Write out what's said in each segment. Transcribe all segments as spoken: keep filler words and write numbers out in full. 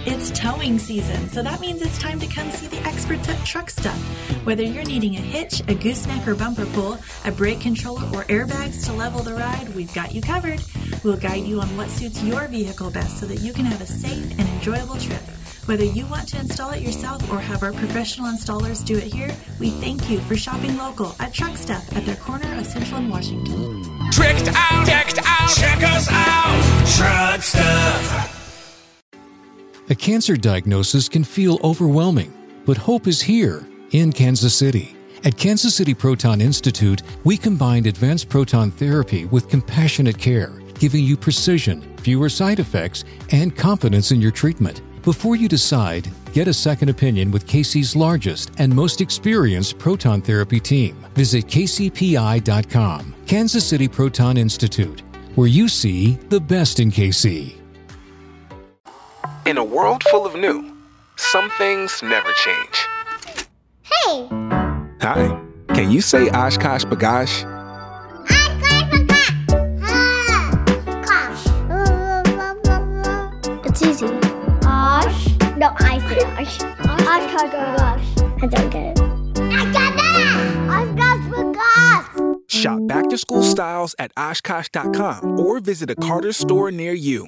It's towing season, so that means it's time to come see the experts at Truck Stuff. Whether you're needing a hitch, a gooseneck or bumper pull, a brake controller, or airbags to level the ride, we've got you covered. We'll guide you on what suits your vehicle best so that you can have a safe and enjoyable trip. Whether you want to install it yourself or have our professional installers do it here, we thank you for shopping local at Truck Stuff at their corner of Central and Washington. Tricked out, decked out, check us out, Truck Stuff. A cancer diagnosis can feel overwhelming, but hope is here in Kansas City. At Kansas City Proton Institute, we combined advanced proton therapy with compassionate care, giving you precision, fewer side effects, and confidence in your treatment. Before you decide, get a second opinion with K C's largest and most experienced proton therapy team. Visit K C P I dot com. Kansas City Proton Institute, where you see the best in K C. In a world full of new, some things never change. Hey! Hi. Can you say Oshkosh B'gosh? It's easy. Osh. No, I say Osh. Oshkosh B'gosh. I don't get it. I got that! Oshkosh B'gosh! Shop back-to-school styles at Oshkosh dot com or visit a Carter's store near you.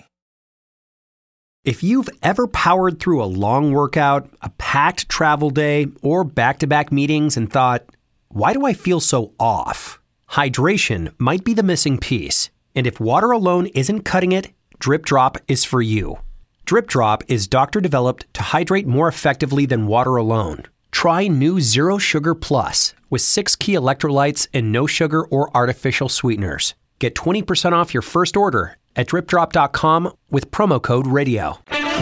If you've ever powered through a long workout, a packed travel day, or back-to-back meetings and thought, why do I feel so off? Hydration might be the missing piece. And if water alone isn't cutting it, Drip Drop is for you. Drip Drop is doctor-developed to hydrate more effectively than water alone. Try new Zero Sugar Plus with six key electrolytes and no sugar or artificial sweeteners. Get twenty percent off your first order at drip drop dot com with promo code radio.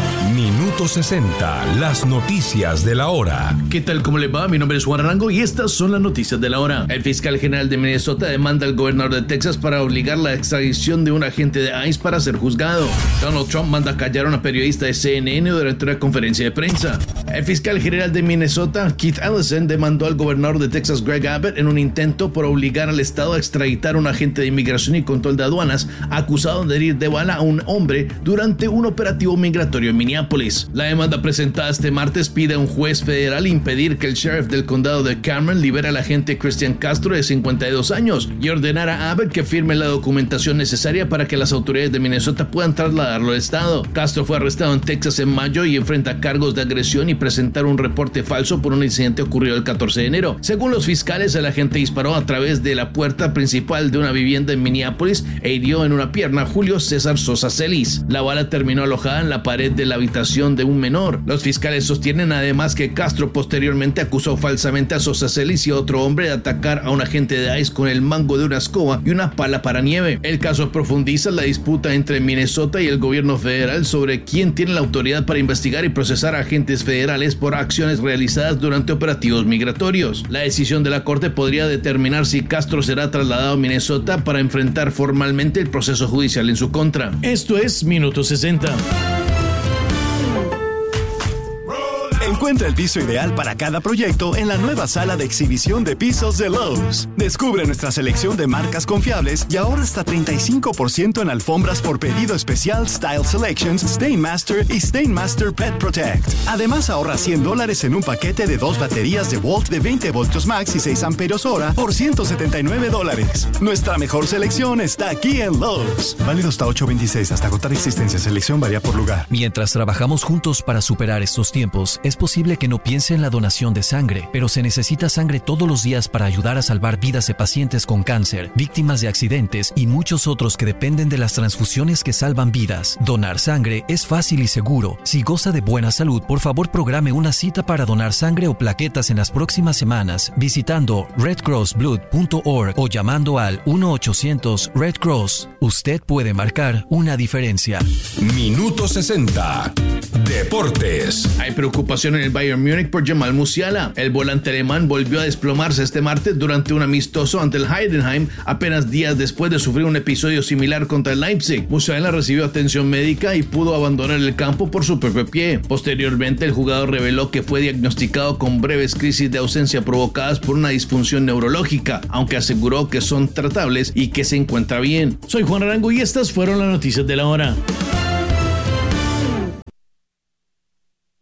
Minuto sesenta, las noticias de la hora. ¿Qué tal? ¿Cómo le va? Mi nombre es Juan Arango y estas son las noticias de la hora. El fiscal general de Minnesota demanda al gobernador de Texas para obligar la extradición de un agente de ICE para ser juzgado. Donald Trump manda callar a una periodista de C N N durante una conferencia de prensa. El fiscal general de Minnesota, Keith Ellison, demandó al gobernador de Texas, Greg Abbott, en un intento por obligar al estado a extraditar a un agente de inmigración y control de aduanas acusado de herir de bala a un hombre durante un operativo migratorio en Minneapolis. La demanda presentada este martes pide a un juez federal impedir que el sheriff del condado de Cameron libere al agente Christian Castro de cincuenta y dos años y ordenar a Abbott que firme la documentación necesaria para que las autoridades de Minnesota puedan trasladarlo al estado. Castro fue arrestado en Texas en mayo y enfrenta cargos de agresión y presentar un reporte falso por un incidente ocurrido el catorce de enero. Según los fiscales, el agente disparó a través de la puerta principal de una vivienda en Minneapolis e hirió en una pierna a Julio César Sosa Celis. La bala terminó alojada en la pared de la habitación de un menor. Los fiscales sostienen además que Castro posteriormente acusó falsamente a Sosa Celis y a otro hombre de atacar a un agente de ICE con el mango de una escoba y una pala para nieve. El caso profundiza la disputa entre Minnesota y el gobierno federal sobre quién tiene la autoridad para investigar y procesar a agentes federales por acciones realizadas durante operativos migratorios. La decisión de la corte podría determinar si Castro será trasladado a Minnesota para enfrentar formalmente el proceso judicial en su contra. Esto es Minuto sesenta. Encuentra el piso ideal para cada proyecto en la nueva sala de exhibición de pisos de Lowe's. Descubre nuestra selección de marcas confiables y ahora hasta treinta y cinco por ciento en alfombras por pedido especial Style Selections, Stainmaster y Stainmaster Pet Protect. Además, ahorra cien dólares en un paquete de dos baterías de Volt de veinte voltios max y seis amperios hora por ciento setenta y nueve dólares. Nuestra mejor selección está aquí en Lowe's. Válido hasta ocho veintiséis, hasta agotar existencia. Selección varía por lugar. Mientras trabajamos juntos para superar estos tiempos, es posible que no piense en la donación de sangre, pero se necesita sangre todos los días para ayudar a salvar vidas de pacientes con cáncer, víctimas de accidentes y muchos otros que dependen de las transfusiones que salvan vidas. Donar sangre es fácil y seguro. Si goza de buena salud, por favor programe una cita para donar sangre o plaquetas en las próximas semanas visitando red cross blood punto org o llamando al uno ochocientos red cross. Usted puede marcar una diferencia. Minuto sesenta. Deportes. Hay preocupación en el Bayern Múnich por Jamal Musiala. El volante alemán volvió a desplomarse este martes durante un amistoso ante el Heidenheim apenas días después de sufrir un episodio similar contra el Leipzig. Musiala recibió atención médica y pudo abandonar el campo por su propio pie. Posteriormente, el jugador reveló que fue diagnosticado con breves crisis de ausencia provocadas por una disfunción neurológica, aunque aseguró que son tratables y que se encuentra bien. Soy Juan Arango y estas fueron las noticias de la hora.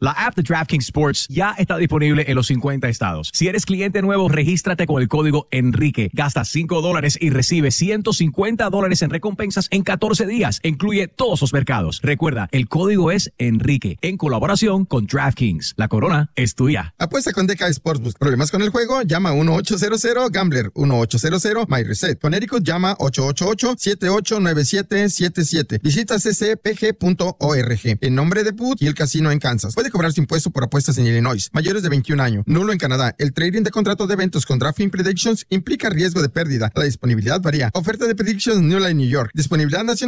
La app de DraftKings Sports ya está disponible en los cincuenta estados. Si eres cliente nuevo, regístrate con el código Enrique. Gasta cinco dólares y recibe ciento cincuenta dólares en recompensas en catorce días. Incluye todos los mercados. Recuerda, el código es Enrique, en colaboración con DraftKings. La corona es tuya. Apuesta con D K Sportsbook. ¿Problemas con el juego? Llama uno ocho cero cero Gambler, uno ocho cero cero My Reset. Connecticut llama ocho ocho ocho, siete ocho nueve siete siete siete. Visita c c p g punto org. En nombre de Put y el casino en Kansas. Puede cobrar su impuesto por apuestas en Illinois. Mayores de veintiún años. Nulo en Canadá. El trading de contratos de eventos con DraftKings Predictions implica riesgo de pérdida. La disponibilidad varía. Oferta de Predictions nula en New York. Disponibilidad nacional